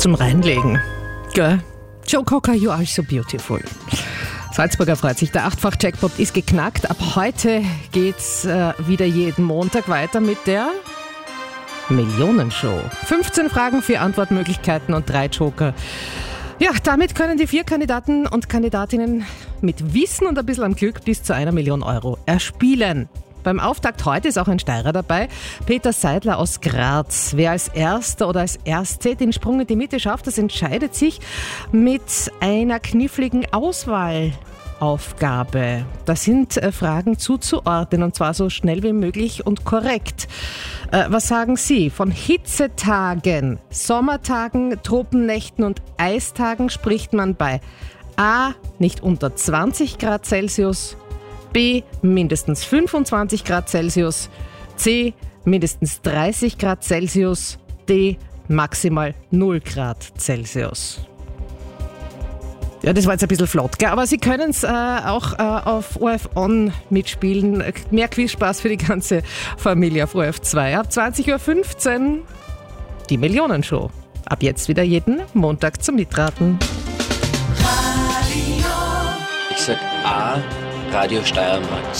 Zum Reinlegen. Gell? Joe Cocker, you are so beautiful. Salzburger freut sich, der 8-fach-Jackpot ist geknackt. Ab heute geht's wieder jeden Montag weiter mit der Millionenshow. 15 Fragen, 4 Antwortmöglichkeiten und 3 Joker. Ja, damit können die 4 Kandidaten und Kandidatinnen mit Wissen und ein bisschen am Glück bis zu 1 Million Euro erspielen. Beim Auftakt heute ist auch ein Steirer dabei, Peter Seidler aus Graz. Wer als Erster oder als Erste den Sprung in die Mitte schafft, das entscheidet sich mit einer kniffligen Auswahlaufgabe. Das sind Fragen zuzuordnen und zwar so schnell wie möglich und korrekt. Was sagen Sie? Von Hitzetagen, Sommertagen, Tropennächten und Eistagen spricht man bei A. nicht unter 20 Grad Celsius, B. mindestens 25 Grad Celsius, C. mindestens 30 Grad Celsius, D. maximal 0 Grad Celsius. Ja, das war jetzt ein bisschen flott, gell? Aber Sie können es auch auf ORF On mitspielen. Mehr Quizspaß für die ganze Familie auf ORF 2. Ab 20.15 Uhr die Millionenshow. Ab jetzt wieder jeden Montag zum Mitraten. Ich sag A, Radio Steiermark.